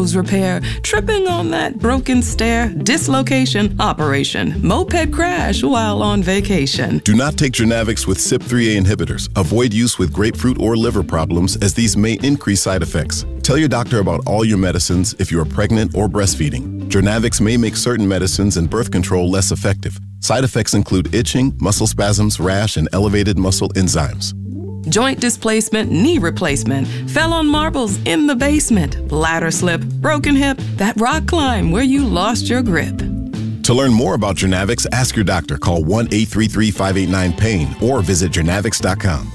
nose repair, tripping on that broken stair, dislocation, operation, moped crash while on vacation. Do not take Jernavix with CYP3A inhibitors. Avoid use with grapefruit or liver problems, as these may increase side effects. Tell your doctor about all your medicines if you are pregnant or breastfeeding. Jernavix may make certain medicines and birth control less effective. Side effects include itching, muscle spasms, rash, and elevated muscle enzymes. Joint displacement, knee replacement, fell on marbles in the basement, ladder slip, broken hip, that rock climb where you lost your grip. To learn more about Jernavix, ask your doctor. Call 1-833-589-PAIN or visit jernavix.com.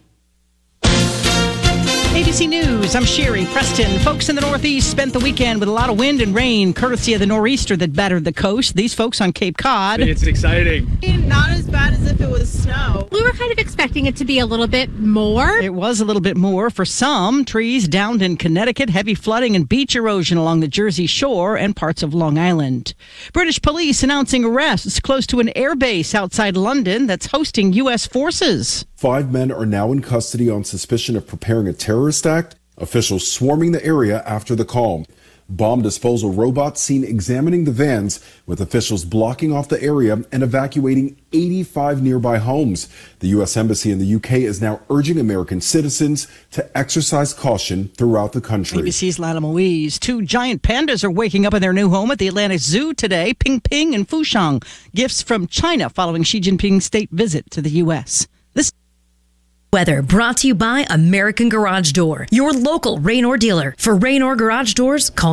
ABC News, I'm Sherry Preston. Folks in the Northeast spent the weekend with a lot of wind and rain, courtesy of the nor'easter that battered the coast. These folks on Cape Cod. It's exciting. Not as bad as if it was snow. We were kind of expecting it to be a little bit more. It was a little bit more for some. Trees downed in Connecticut, heavy flooding and beach erosion along the Jersey Shore and parts of Long Island. British police announcing arrests close to an airbase outside London that's hosting U.S. forces. 5 men are now in custody on suspicion of preparing a terrorist act. Officials swarming the area after the call. Bomb disposal robots seen examining the vans, with officials blocking off the area and evacuating 85 nearby homes. The U.S. Embassy in the UK is now urging American citizens to exercise caution throughout the country. ABC's Lana Moise. 2 giant pandas are waking up in their new home at the Atlantic Zoo today. Ping Ping and Fushan. Gifts from China following Xi Jinping's state visit to the U.S. Weather brought to you by American Garage Door, your local Raynor dealer. For Raynor Garage Doors, call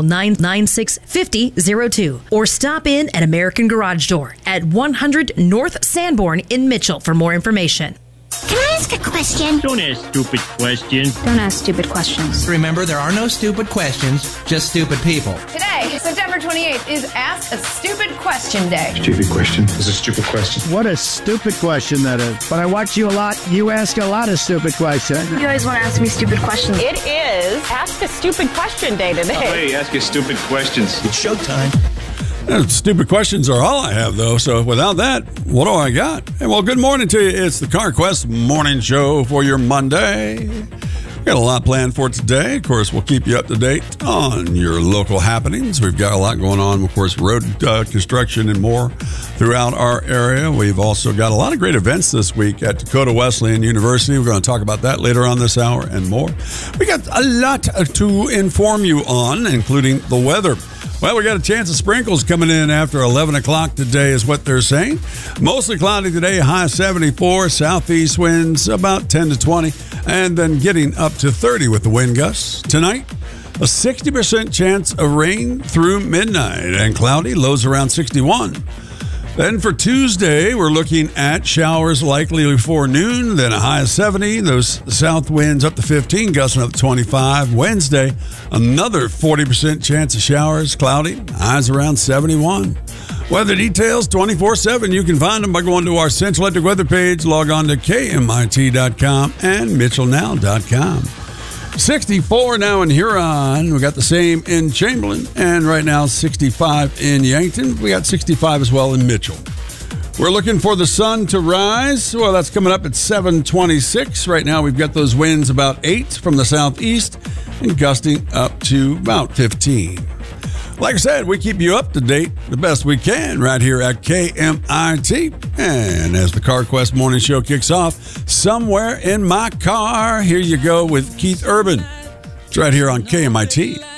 996-5002 or stop in at American Garage Door at 100 North Sanborn in Mitchell for more information. Can I ask a question? Don't ask stupid questions. Don't ask stupid questions. Remember, there are no stupid questions, just stupid people. Today, September 28th, is Ask a Stupid Question Day. Stupid question is a stupid question. What a stupid question that is. But I watch you a lot. You ask a lot of stupid questions. You always want to ask me stupid questions. It is Ask a Stupid Question Day today. Oh, hey, ask your stupid questions. It's showtime. Stupid questions are all I have, though. So without that, what do I got? Hey, well, good morning to you. It's the CarQuest Morning Show for your Monday. Got a lot planned for today. Of course, we'll keep you up to date on your local happenings. We've got a lot going on, of course, road construction and more throughout our area. We've also got a lot of great events this week at Dakota Wesleyan University. We're going to talk about that later on this hour and more. We got a lot to inform you on, including the weather. Well, we got a chance of sprinkles coming in after 11 o'clock today is what they're saying. Mostly cloudy today, high 74, southeast winds about 10 to 20, and then getting up to 30 with the wind gusts. Tonight, a 60% chance of rain through midnight and cloudy, lows around 61. Then for Tuesday, we're looking at showers likely before noon, then a high of 70. Those south winds up to 15, gusting up to 25. Wednesday, another 40% chance of showers, cloudy, highs around 71. Weather details 24/7. You can find them by going to our Central Electric weather page. Log on to KMIT.com and MitchellNow.com. 64 now in Huron. We got the same in Chamberlain. And right now, 65 in Yankton. We got 65 as well in Mitchell. We're looking for the sun to rise. Well, that's coming up at 7:26. Right now, we've got those winds about 8 from the southeast and gusting up to about 15. Like I said, we keep you up to date the best we can right here at KMIT. And as the CarQuest Morning Show kicks off, Somewhere in My Car, here you go with Keith Urban. It's right here on KMIT.